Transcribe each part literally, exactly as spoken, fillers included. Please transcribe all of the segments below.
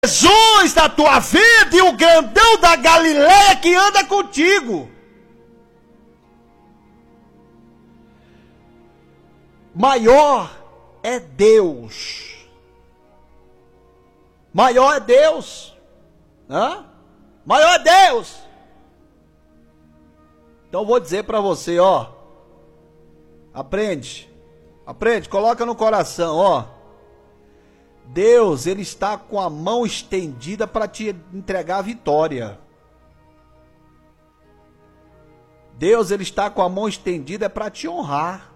Jesus da tua vida e o grandão da Galileia que anda contigo. Maior é Deus. Maior é Deus. Hã? Maior é Deus. Então eu vou dizer para você, ó. Aprende. Aprende, coloca no coração, ó. Deus, ele está com a mão estendida para te entregar a vitória. Deus, ele está com a mão estendida para te honrar.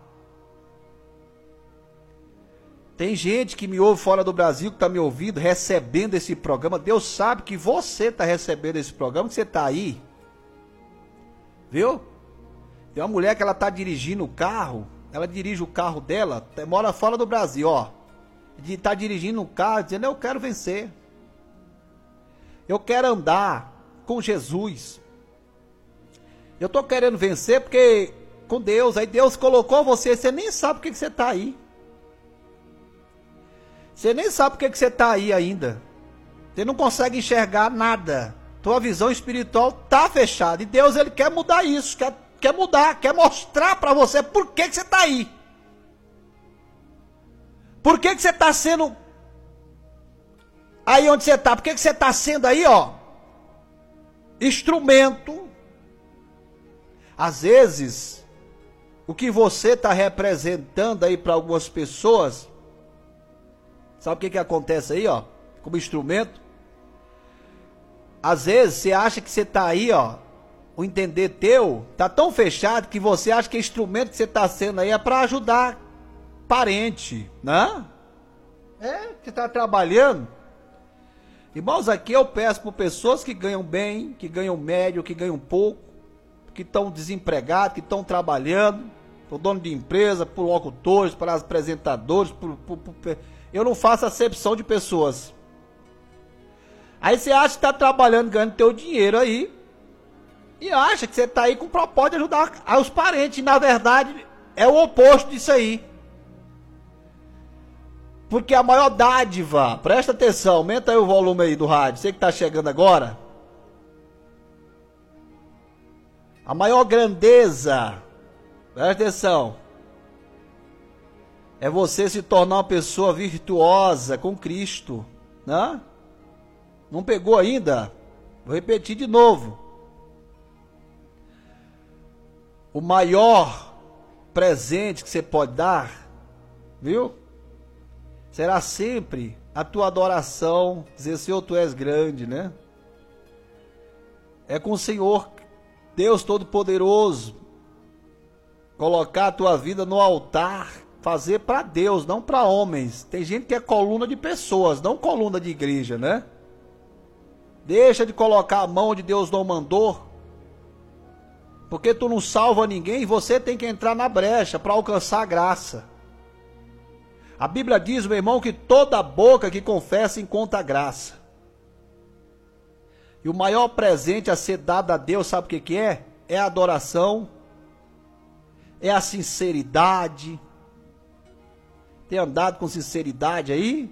Tem gente que me ouve fora do Brasil, que está me ouvindo, recebendo esse programa. Deus sabe que você está recebendo esse programa, que você está aí. Viu? Tem uma mulher que ela está dirigindo o carro, ela dirige o carro dela, mora fora do Brasil, ó. De estar tá dirigindo um carro, dizendo, eu quero vencer. Eu quero andar com Jesus. Eu estou querendo vencer porque com Deus, aí Deus colocou você, você nem sabe por que você está aí. Você nem sabe por que você está aí ainda. Você não consegue enxergar nada. Tua visão espiritual está fechada. E Deus, ele quer mudar isso, quer, quer mudar, quer mostrar para você por que, que você está aí. Por que, que você está sendo aí onde você está? Por que, que você está sendo aí, ó, instrumento? Às vezes, o que você está representando aí para algumas pessoas, sabe o que, que acontece aí, ó, como instrumento? Às vezes, você acha que você está aí, ó, o entender teu está tão fechado que você acha que o instrumento que você está sendo aí é para ajudar parente, né? É, que está trabalhando. Irmãos, aqui eu peço por pessoas que ganham bem, que ganham médio, que ganham pouco, que estão desempregados, que estão trabalhando, por dono de empresa, por locutores, para apresentadores, por, por, por... eu não faço acepção de pessoas. Aí você acha que está trabalhando, ganhando teu dinheiro aí, e acha que você está aí com o propósito de ajudar os parentes, e na verdade é o oposto disso aí. Porque a maior dádiva, presta atenção, aumenta aí o volume aí do rádio, você que está chegando agora. A maior grandeza, presta atenção, é você se tornar uma pessoa virtuosa com Cristo, né? Não pegou ainda? Vou repetir de novo. O maior presente que você pode dar, viu? Será sempre a tua adoração, dizer, Senhor, tu és grande, né? É com o Senhor, Deus Todo-Poderoso, colocar a tua vida no altar, fazer para Deus, não para homens. Tem gente que é coluna de pessoas, não coluna de igreja, né? Deixa de colocar a mão onde Deus não mandou, porque tu não salva ninguém e você tem que entrar na brecha para alcançar a graça. A Bíblia diz, meu irmão, que toda boca que confessa encontra graça. E o maior presente a ser dado a Deus, sabe o que que é? É a adoração, é a sinceridade. Tem andado com sinceridade aí?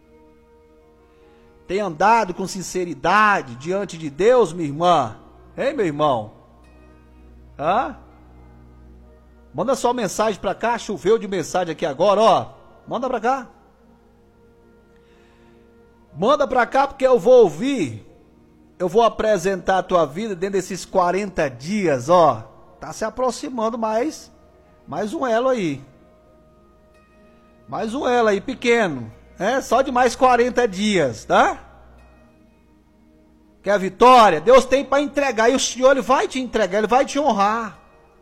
Tem andado com sinceridade diante de Deus, minha irmã? Hein, meu irmão? Hã? Manda sua mensagem para cá, choveu de mensagem aqui agora, ó. Manda pra cá. Manda pra cá porque eu vou ouvir. Eu vou apresentar a tua vida dentro desses quarenta dias, ó. Tá se aproximando mais. Mais um elo aí. Mais um elo aí, pequeno. É, só de mais quarenta dias, tá? Quer a vitória? Deus tem para entregar. E o Senhor, Ele vai te entregar, Ele vai te honrar.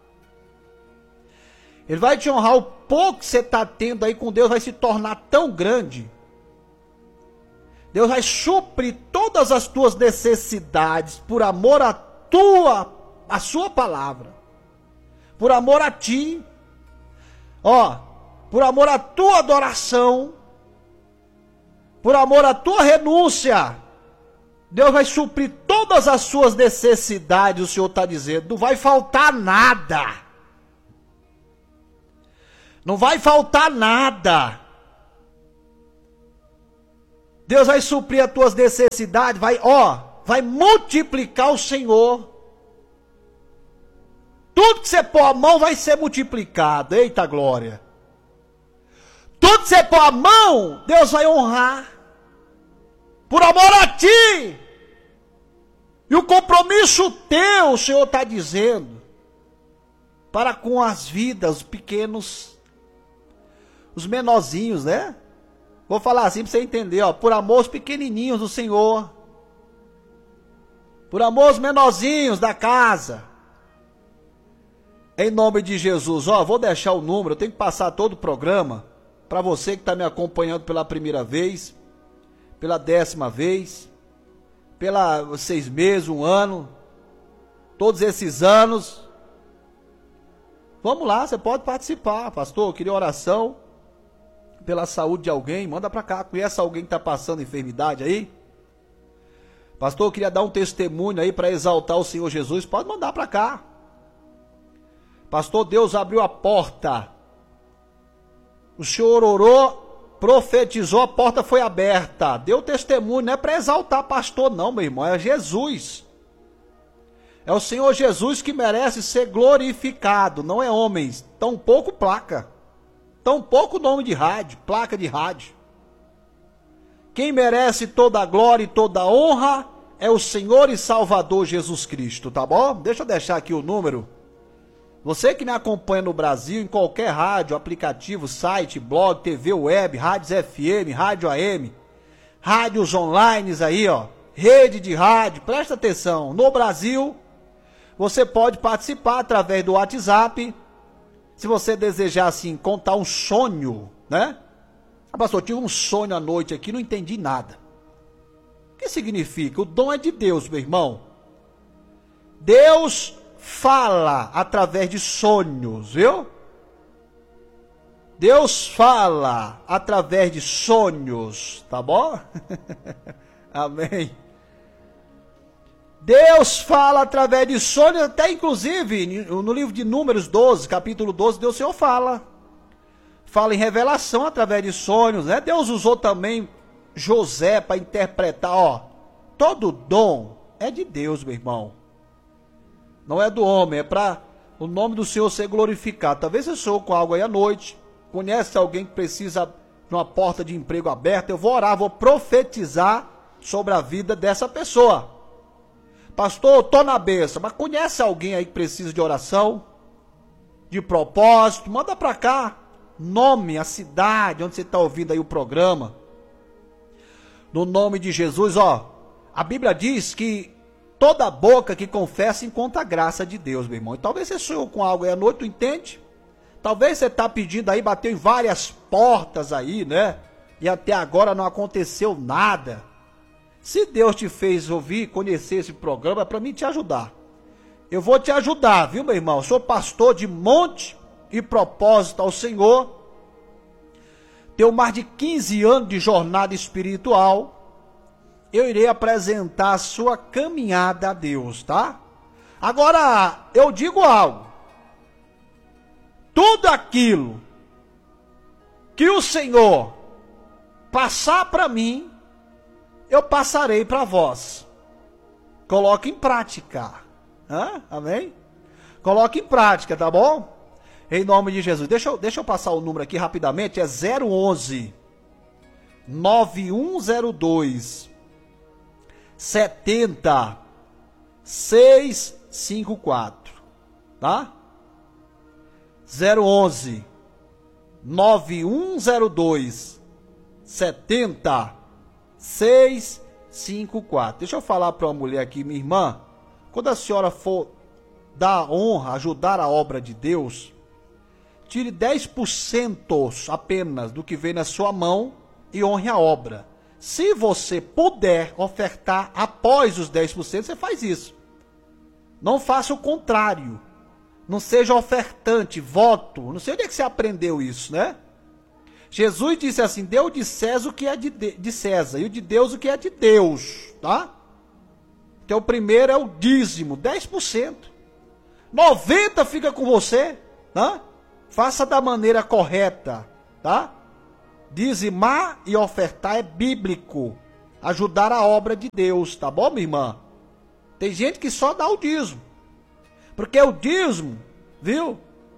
Ele vai te honrar. O pouco que você está tendo aí com Deus vai se tornar tão grande. Deus vai suprir todas as tuas necessidades por amor à tua, à sua palavra. Por amor a ti. Ó, por amor à tua adoração. Por amor à tua renúncia. Deus vai suprir todas as suas necessidades, o Senhor está dizendo. Não vai faltar nada. Não vai faltar nada. Deus vai suprir as tuas necessidades, vai, ó, vai multiplicar o Senhor. Tudo que você pôr a mão vai ser multiplicado. Eita glória. Tudo que você pôr a mão, Deus vai honrar. Por amor a ti. E o compromisso teu, o Senhor está dizendo, para com as vidas, os pequenos, os menorzinhos, né? Vou falar assim para você entender, ó. Por amor aos pequenininhos do Senhor. Por amor aos menorzinhos da casa. Em nome de Jesus, ó, vou deixar o número, eu tenho que passar todo o programa, para você que está me acompanhando pela primeira vez, pela décima vez, pela seis meses, um ano, todos esses anos. Vamos lá, você pode participar, pastor, eu queria oração pela saúde de alguém, manda para cá, conhece alguém que está passando enfermidade aí? Pastor, eu queria dar um testemunho aí para exaltar o Senhor Jesus, pode mandar para cá. Pastor, Deus abriu a porta, o senhor orou, profetizou, a porta foi aberta, deu testemunho, não é para exaltar pastor não, meu irmão, é Jesus. É o Senhor Jesus que merece ser glorificado, não é homens, tão pouco placa, tão pouco nome de rádio, placa de rádio. Quem merece toda a glória e toda a honra é o Senhor e Salvador Jesus Cristo, tá bom? Deixa eu deixar aqui o número. Você que me acompanha no Brasil, em qualquer rádio, aplicativo, site, blog, T V, web, rádios F M, rádio A M, rádios online aí, ó, rede de rádio, presta atenção, no Brasil, você pode participar através do WhatsApp, se você desejar, assim, contar um sonho, né? Ah, pastor, eu tive um sonho à noite aqui, não entendi nada. O que significa? O dom é de Deus, meu irmão. Deus fala através de sonhos, viu? Deus fala através de sonhos, tá bom? Amém. Deus fala através de sonhos, até inclusive no livro de Números doze, capítulo doze, Deus Senhor fala. Fala em revelação através de sonhos, né? Deus usou também José para interpretar, ó. Todo dom é de Deus, meu irmão. Não é do homem, é para o nome do Senhor ser glorificado. Talvez eu sou com algo aí à noite, conhece alguém que precisa de uma porta de emprego aberta, eu vou orar, vou profetizar sobre a vida dessa pessoa. Pastor, eu tô na benção, mas conhece alguém aí que precisa de oração, de propósito? Manda para cá, nome, a cidade, onde você está ouvindo aí o programa. No nome de Jesus, ó, a Bíblia diz que toda boca que confessa encontra a graça de Deus, meu irmão. E talvez você sonhou com algo aí à noite, tu entende? Talvez você está pedindo aí, bateu em várias portas aí, né? E até agora não aconteceu nada. Se Deus te fez ouvir, conhecer esse programa, é para mim te ajudar. Eu vou te ajudar, viu, meu irmão? Eu sou pastor de monte e propósito ao Senhor. Tenho mais de quinze anos de jornada espiritual. Eu irei apresentar a sua caminhada a Deus, tá? Agora, eu digo algo. Tudo aquilo que o Senhor passar para mim, eu passarei para vós. Coloque em prática. Hã? Amém? Coloque em prática, tá bom? Em nome de Jesus. Deixa eu, deixa eu passar o número aqui rapidamente. É zero onze, nove um zero dois, setenta, seiscentos e cinquenta e quatro, tá? zero onze, nove um zero dois, setenta, seiscentos e cinquenta e quatro. Deixa eu falar para uma mulher aqui, minha irmã, quando a senhora for dar honra, ajudar a obra de Deus, tire dez por cento apenas do que vem na sua mão e honre a obra. Se você puder ofertar após os dez por cento, você faz isso. Não faça o contrário. Não seja ofertante, voto. Não sei onde é que você aprendeu isso, né? Jesus disse assim, dê o de César o que é de, de César, e o de Deus o que é de Deus, tá? Então o primeiro é o dízimo, dez por cento. noventa por cento fica com você, tá? Faça da maneira correta, tá? Dizimar e ofertar é bíblico. Ajudar a obra de Deus, tá bom, minha irmã? Tem gente que só dá o dízimo. Porque o dízimo, viu?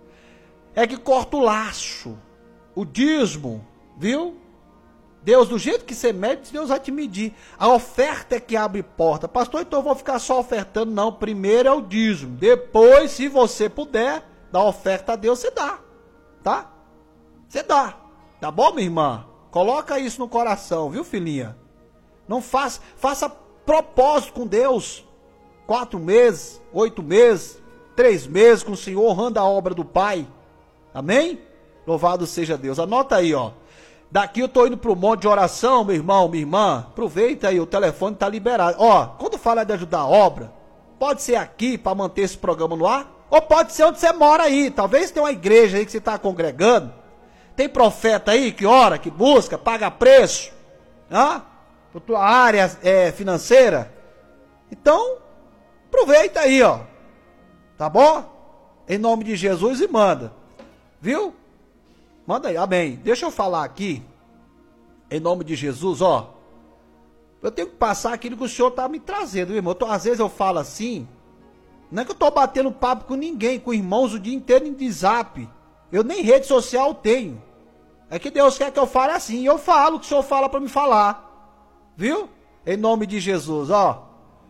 É que corta o laço. O dízimo, viu? Deus, do jeito que você mede, Deus vai te medir. A oferta é que abre porta. Pastor, então eu vou ficar só ofertando. Não, primeiro é o dízimo. Depois, se você puder, dar oferta a Deus, você dá. Tá? Você dá. Tá bom, minha irmã? Coloca isso no coração, viu, filhinha? Não faça, faça propósito com Deus. Quatro meses, oito meses, três meses com o Senhor, honrando a obra do Pai. Amém? Louvado seja Deus. Anota aí, ó. Daqui eu tô indo pro monte de oração, meu irmão, minha irmã. Aproveita aí, o telefone tá liberado. Ó, quando fala de ajudar a obra, pode ser aqui para manter esse programa no ar, ou pode ser onde você mora aí. Talvez tenha uma igreja aí que você tá congregando. Tem profeta aí que ora, que busca, paga preço, né? Para tua área é, financeira. Então, aproveita aí, ó. Tá bom? Em nome de Jesus e manda. Viu? Manda aí, amém. Deixa eu falar aqui, em nome de Jesus, ó. Eu tenho que passar aquilo que o Senhor tá me trazendo, viu, irmão? Eu tô, às vezes eu falo assim, não é que eu tô batendo papo com ninguém, com irmãos o dia inteiro em zap. Eu nem rede social tenho. É que Deus quer que eu fale assim, e eu falo o que o Senhor fala para me falar. Viu? Em nome de Jesus, ó.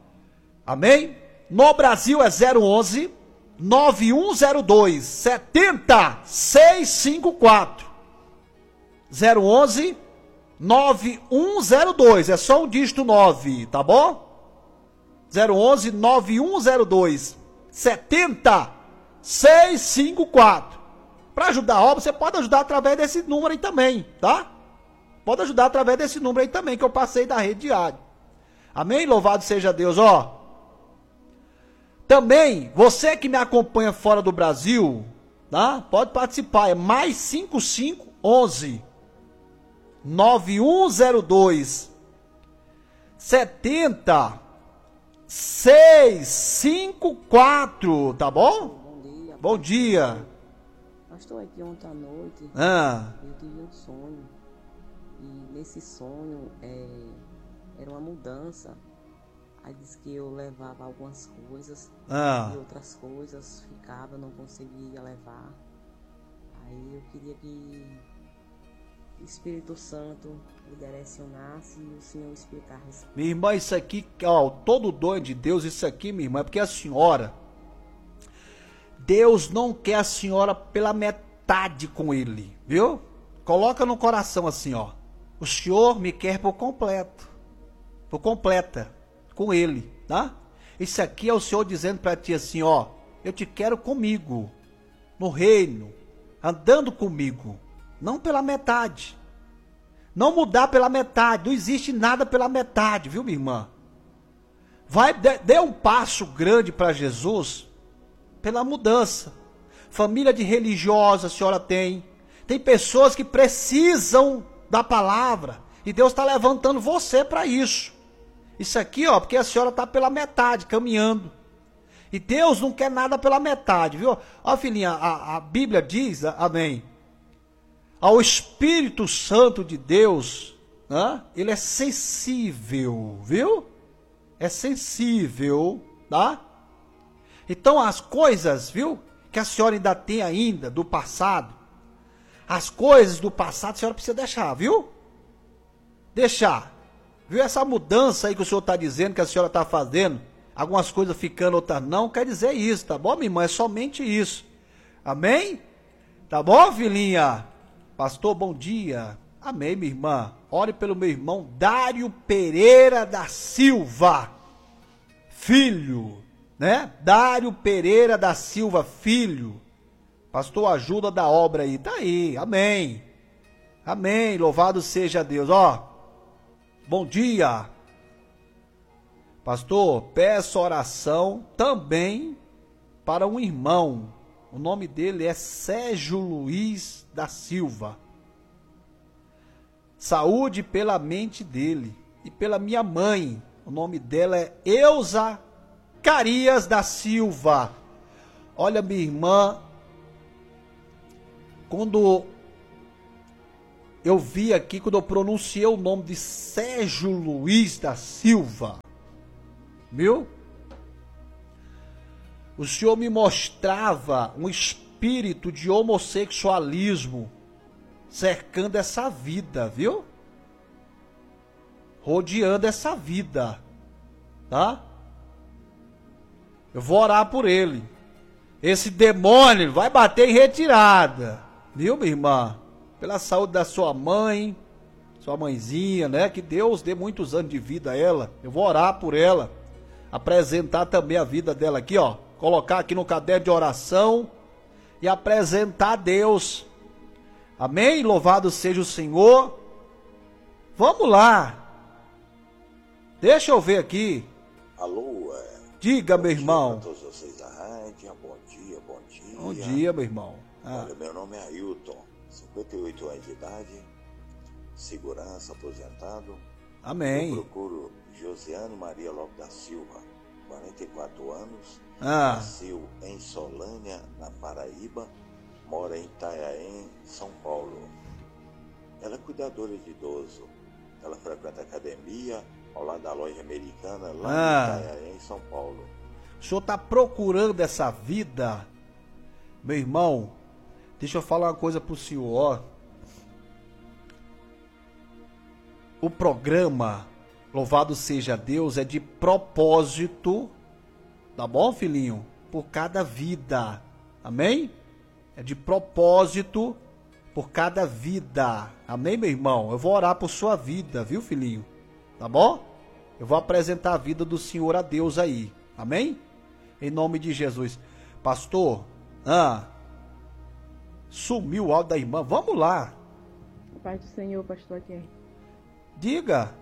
Amém? No Brasil é zero onze, nove um zero dois, sete zero seis cinco quatro. zero onze, nove um zero dois, é só um dígito nove, tá bom? zero onze, nove um zero dois, sete zero seis cinco quatro. Para ajudar a obra, você pode ajudar através desse número aí também, tá? Pode ajudar através desse número aí também, que eu passei da rede diária. Amém? Louvado seja Deus, ó. Também, você que me acompanha fora do Brasil, tá? Pode participar, é mais cinco cinco onze, nove um zero dois, sete zero seis cinco quatro, tá bom? Bom dia. Bom dia. Pastor, aqui ontem à noite, Ah. eu tive um sonho. E nesse sonho é, era uma mudança. Aí disse que eu levava algumas coisas Ah. e outras coisas ficava, não conseguia levar. Aí eu queria que o Espírito Santo me direcionasse e o Senhor explicasse. Minha irmã, isso aqui, ó, todo dom de Deus, isso aqui, minha irmã, é porque a senhora, Deus não quer a senhora pela metade com ele, viu? Coloca no coração assim, ó. O Senhor me quer por completo, por completa, com ele, tá? Isso aqui é o Senhor dizendo para ti assim, ó. Eu te quero comigo, no reino, andando comigo, não pela metade. Não mudar pela metade, não existe nada pela metade, viu, minha irmã? Vai, dê, dê um passo grande para Jesus pela mudança. Família de religiosa a senhora tem. Tem pessoas que precisam da palavra. E Deus está levantando você para isso. Isso aqui, ó, porque a senhora está pela metade, caminhando. E Deus não quer nada pela metade, viu? Ó, filhinha, a, a Bíblia diz, amém, ao Espírito Santo de Deus, né? Ele é sensível, viu? É sensível, tá? Então as coisas, viu, que a senhora ainda tem ainda do passado, as coisas do passado a senhora precisa deixar, viu? Deixar. Viu essa mudança aí que o senhor está dizendo, que a senhora está fazendo, algumas coisas ficando, outras não, quer dizer isso, tá bom, minha irmã? É somente isso. Amém? Tá bom, filhinha? Pastor, bom dia. Amém, minha irmã. Ore pelo meu irmão Dário Pereira da Silva, filho, né? Dário Pereira da Silva, filho. Pastor, ajuda da obra aí. Tá aí, amém. Amém, louvado seja Deus. Ó, bom dia. Pastor, peço oração também para um irmão. O nome dele é Sérgio Luiz da Silva. Saúde pela mente dele e pela minha mãe. O nome dela é Eusa Carias da Silva. Olha, minha irmã, quando eu vi aqui quando eu pronunciei o nome de Sérgio Luiz da Silva. Viu? O Senhor me mostrava um espírito de homossexualismo cercando essa vida, viu? Rodeando essa vida, tá? Eu vou orar por ele. Esse demônio vai bater em retirada, viu, minha irmã? Pela saúde da sua mãe, sua mãezinha, né? Que Deus dê muitos anos de vida a ela. Eu vou orar por ela, apresentar também a vida dela aqui, ó. Colocar aqui no caderno de oração e apresentar a Deus. Amém? Louvado seja o Senhor. Vamos lá. Deixa eu ver aqui. Alô, é... Diga, bom meu dia irmão. a todos vocês da rádio. Bom dia, bom dia. Bom dia, meu irmão. Ah. Olha, meu nome é Ailton, cinquenta e oito anos de idade, segurança, aposentado. Amém. Eu procuro Josiane Maria Lopes da Silva, quarenta e quatro anos. Ah. Nasceu em Solânia, na Paraíba, mora em Itanhaém, São Paulo. Ela é cuidadora de idoso. Ela frequenta a academia ao lado da loja americana, lá Ah. em Itanhaém, São Paulo. O senhor está procurando essa vida? Meu irmão, deixa eu falar uma coisa pro senhor, ó. O programa, louvado seja Deus, é de propósito, tá bom, filhinho? Por cada vida, amém? É de propósito por cada vida, amém, meu irmão? Eu vou orar por sua vida, viu, filhinho? Tá bom? Eu vou apresentar a vida do Senhor a Deus aí, amém? Em nome de Jesus. Pastor, ah, sumiu o áudio da irmã, vamos lá. Pai do Senhor, pastor aqui. Diga.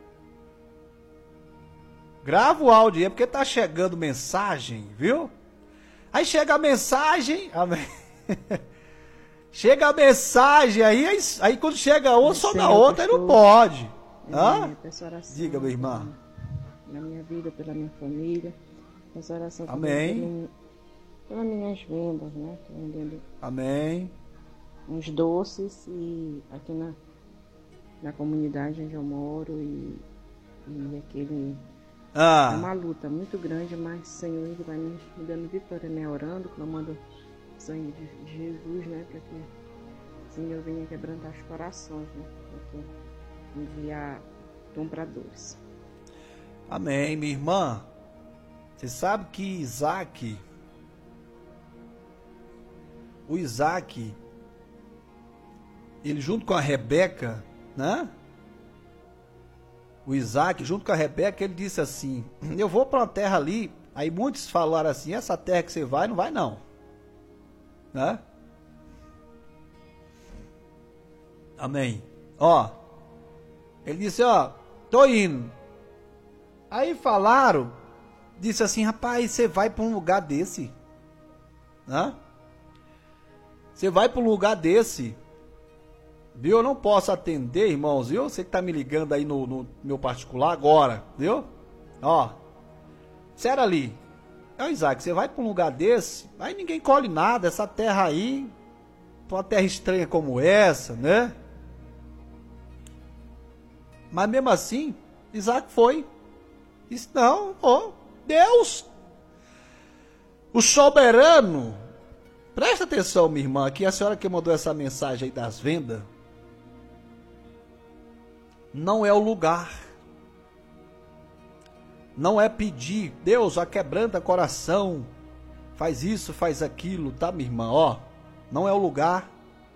Grava o áudio aí, porque tá chegando mensagem, viu? Aí chega a mensagem, amém. Chega a mensagem aí, aí, aí quando chega um, só na outra, aí não pode. Hã? Diga, minha irmã. Na minha vida, pela minha família. Peço oração amém. Pelas minhas vendas, né? Tô vendendo amém. Uns doces e aqui na, na comunidade onde eu moro e, e aquele... Ah. É uma luta muito grande, mas o Senhor ele vai me dando vitória, né? Orando, clamando o sangue de Jesus, né? Para que o Senhor venha quebrantar os corações, né? Para que enviar compradores. Amém, minha irmã. Você sabe que Isaac, o Isaac, ele junto com a Rebeca, né? O Isaac, junto com a Rebeca, ele disse assim, eu vou para uma terra ali, aí muitos falaram assim, essa terra que você vai, não vai não. Né? Amém. Ó, ele disse, ó, tô indo. Aí falaram, disse assim, rapaz, você vai para um lugar desse, né? Você vai para um lugar desse, viu? Eu não posso atender, irmãos, viu? Você que tá me ligando aí no, no meu particular agora, viu? Ó, sério ali, ó, Isaac, você vai para um lugar desse, aí ninguém colhe nada, essa terra aí, uma terra estranha como essa, né? Mas mesmo assim, Isaac foi. Disse, não, ó, Deus, o soberano, presta atenção, minha irmã, aqui a senhora que mandou essa mensagem aí das vendas, não é o lugar, não é pedir, Deus, aquebranta coração, faz isso, faz aquilo, tá, minha irmã, ó, não é o lugar,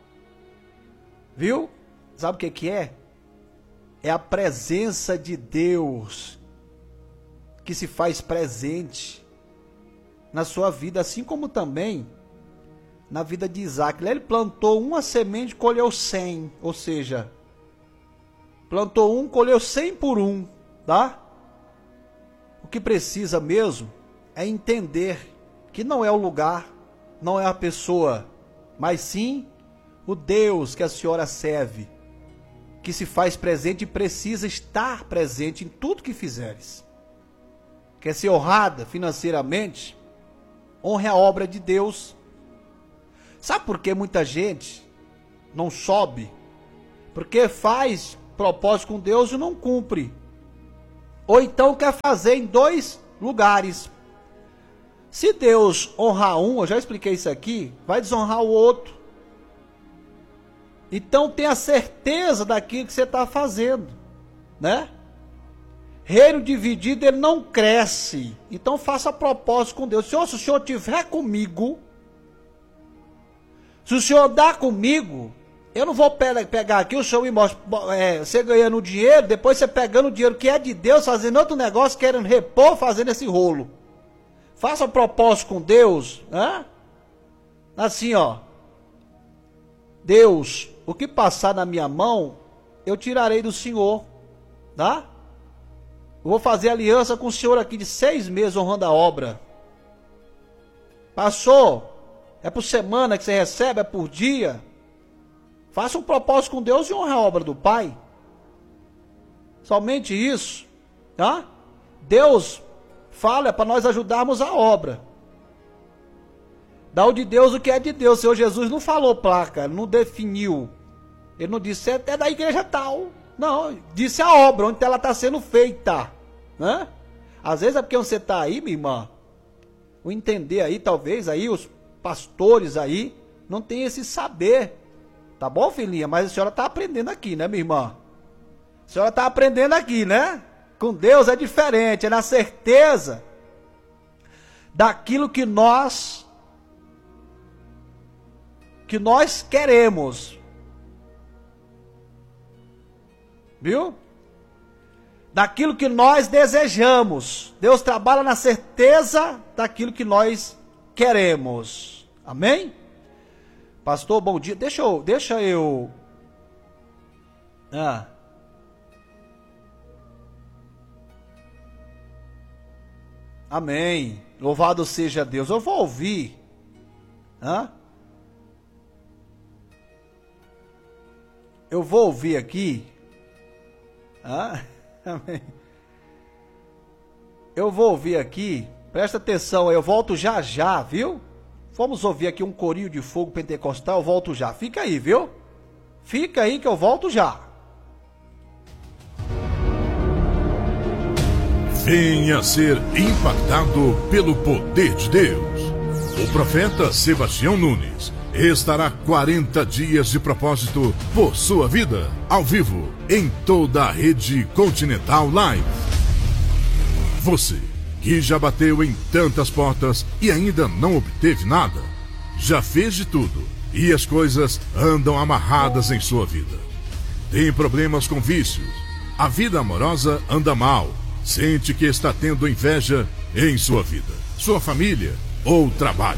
viu? Sabe o que que é? É a presença de Deus que se faz presente na sua vida, assim como também na vida de Isaac. Ele plantou uma semente, colheu cem, ou seja, plantou um, colheu cem por um, tá? O que precisa mesmo é entender que não é o lugar, não é a pessoa, mas sim o Deus que a senhora serve, que se faz presente e precisa estar presente em tudo que fizeres. Quer ser honrada financeiramente? Honre a obra de Deus. Sabe por que muita gente não sobe? Porque faz propósito com Deus e não cumpre. Ou então quer fazer em dois lugares. Se Deus honrar um, eu já expliquei isso aqui, vai desonrar o outro. Então tenha certeza daquilo que você está fazendo, né? Reino dividido, ele não cresce. Então faça propósito com Deus. Senhor, se o Senhor estiver comigo, se o Senhor dá comigo, eu não vou pe- pegar aqui, o Senhor me mostra, é, você ganhando dinheiro, depois você pegando o dinheiro que é de Deus, fazendo outro negócio, querendo repor, fazendo esse rolo. Faça propósito com Deus, né? Assim, ó. Deus, o que passar na minha mão, eu tirarei do Senhor, tá? Eu vou fazer aliança com o Senhor aqui de seis meses honrando a obra. Passou, é por semana que você recebe, é por dia. Faça um propósito com Deus e honre a obra do Pai. Somente isso, tá? Deus fala para nós ajudarmos a obra. Dá o de Deus o que é de Deus. O Senhor Jesus não falou placa, não definiu. Ele não disse é da igreja tal. Não, disse a obra, onde ela está sendo feita, né? Às vezes é porque você está aí, minha irmã, o entender aí, talvez aí, os pastores aí, não tem esse saber, tá bom, filhinha? Mas a senhora está aprendendo aqui, né, minha irmã? A senhora está aprendendo aqui, né? Com Deus é diferente, é na certeza daquilo que nós, que nós queremos. Viu? Daquilo que nós desejamos. Deus trabalha na certeza daquilo que nós queremos. Amém? Pastor, bom dia. Deixa eu... Deixa eu... Ah. Amém. Louvado seja Deus. Eu vou ouvir. Hã? Eu vou ouvir aqui. Ah, amém. Eu vou ouvir aqui, presta atenção, eu volto já já, viu? Vamos ouvir aqui um corinho de fogo pentecostal, eu volto já. Fica aí, viu? Fica aí que eu volto já. Venha ser impactado pelo poder de Deus. O profeta Sebastião Nunes estará quarenta dias de propósito por sua vida, ao vivo, em toda a rede Continental Live. Você, que já bateu em tantas portas e ainda não obteve nada, já fez de tudo e as coisas andam amarradas em sua vida. Tem problemas com vícios, a vida amorosa anda mal, sente que está tendo inveja em sua vida, sua família ou trabalho.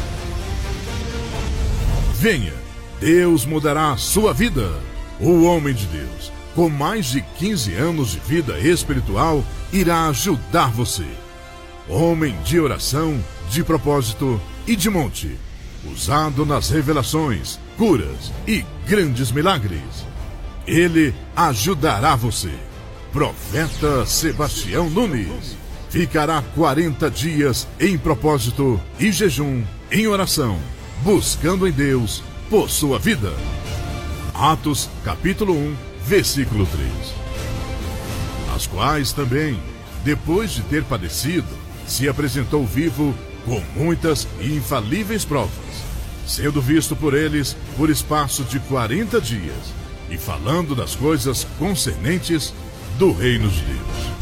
Venha, Deus mudará a sua vida. O homem de Deus, com mais de quinze anos de vida espiritual, irá ajudar você. Homem de oração, de propósito e de monte, usado nas revelações, curas e grandes milagres. Ele ajudará você. Profeta Sebastião Nunes ficará quarenta dias em propósito e jejum, em oração, buscando em Deus por sua vida. Atos capítulo um, versículo três. As quais também, depois de ter padecido, se apresentou vivo com muitas e infalíveis provas, sendo visto por eles por espaço de quarenta dias, e falando das coisas concernentes do reino de Deus.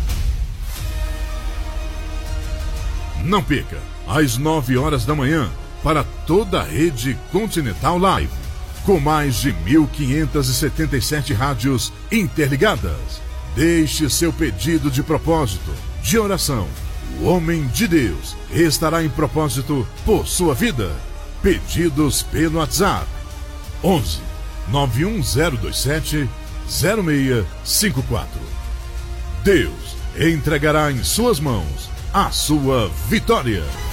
Não perca, às nove horas da manhã, para toda a rede Continental Live, com mais de mil quinhentas e setenta e sete rádios interligadas. Deixe seu pedido de propósito, de oração. O homem de Deus estará em propósito por sua vida. Pedidos pelo WhatsApp onze, nove um zero dois sete, zero seis cinco quatro. Deus entregará em suas mãos a sua vitória.